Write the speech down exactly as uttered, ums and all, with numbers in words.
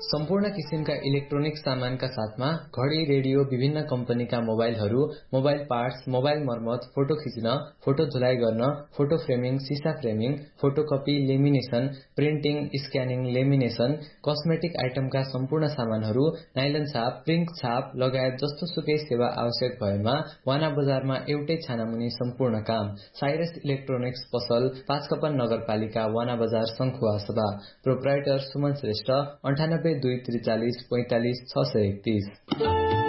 सम्पूर्ण किसिमका इलेक्ट्रोनिक सामानका साथमा घडी, रेडियो, विभिन्न कम्पनीका मोबाइलहरू, मोबाइल पार्ट्स, मोबाइल मर्मत, फोटो खिच्न, फोटो धुलाइ गर्न, फोटो फ्रेमिङ, सिसा framing, photocopy, lamination, printing, scanning, lamination, cosmetic आइटमका सम्पूर्ण सामानहरू, नाइलन छाप, प्रिन्ट छाप लगायत जस्तो सुकै सेवा आवश्यक भएमा वाना बजारमा एउटै छानामुनि सम्पूर्ण काम। साइरस इलेक्ट्रोनिक्स पसल, पाँचकपन नगरपालिका, वाना बजार, शंखुवासभा। प्रोप्राइटर सुमन श्रेष्ठ, अन्ठानब्बे दुई त्रिचालिस पैंतालिस छ सय एकतीस।